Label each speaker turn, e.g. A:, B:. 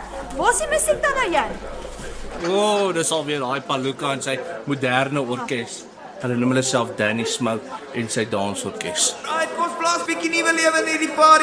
A: Waar is die musiek dan nou, Jan?
B: Dis alweer daai Palooka en sy moderne orkes. Hulle noem hulle self Danny Smoke en sy dansorkes.
C: Right, kom ons plaas bietjie nuwe lewe in hierdie party.